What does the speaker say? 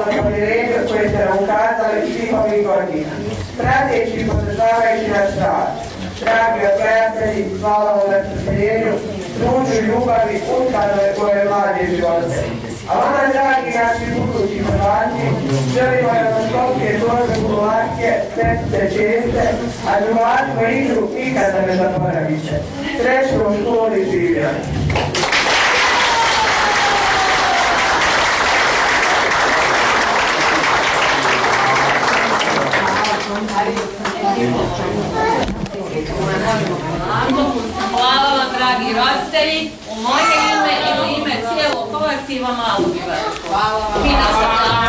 za povjerenje koje ste nam ukazali svih ovih godina. Prateći i podržavajući naš rad. Dragi odgajatelji, hvala vam na strpljenju, trudu i ljubavi, ustanove koje mlade živote. A vama, dragi naši budući Hrvati, želimo da školske torbe, kularke, teste, česte, a ljubatsku igru nikada ne zaboravite. Srećno u školi živjeli. Hvala vam, dragi roditelji, u moje ime i u ime cijelog kolektiva Malog Iveruka. Hvala vam.